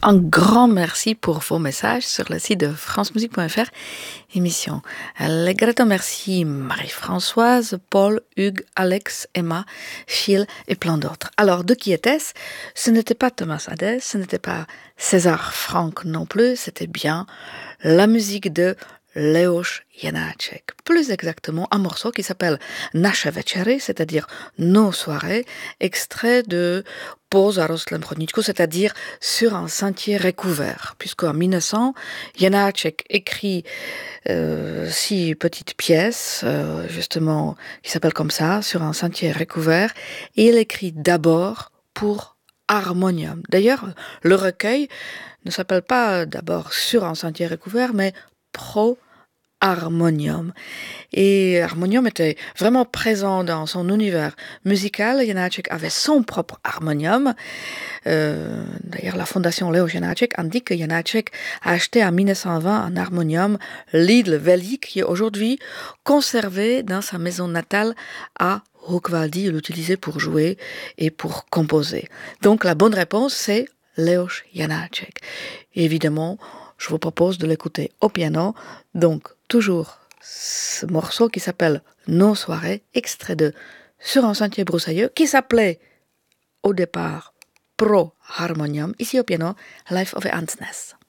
Un grand merci pour vos messages sur le site de francemusique.fr, émission. Les grands merci Marie-Françoise, Paul, Hugues, Alex, Emma, Gilles et plein d'autres. Alors, de qui était-ce? Ce n'était pas Thomas Hadès, ce n'était pas César Franck non plus, c'était bien la musique de Leoš Janáček. Plus exactement, un morceau qui s'appelle Naše večery, c'est-à-dire nos soirées, extrait de Po zarostlém chodníčku, c'est-à-dire sur un sentier recouvert. Puisqu'en 1900, Janáček écrit 6 petites pièces, justement, qui s'appellent comme ça, sur un sentier recouvert, et il écrit d'abord pour harmonium. D'ailleurs, le recueil ne s'appelle pas d'abord sur un sentier recouvert, mais pro harmonium. Et harmonium était vraiment présent dans son univers musical. Janáček avait son propre harmonium. D'ailleurs, la fondation Leoš Janáček indique que Janáček a acheté en 1920 un harmonium Lidl Velik qui est aujourd'hui conservé dans sa maison natale à Rukvaldi. Il l'utilisait pour jouer et pour composer. Donc la bonne réponse, c'est Leoš Janáček. Évidemment, je vous propose de l'écouter au piano. Donc, toujours ce morceau qui s'appelle Nos soirées, extrait de Sur un sentier broussailleux, qui s'appelait au départ Pro Harmonium, ici au piano, Life of Ansnes.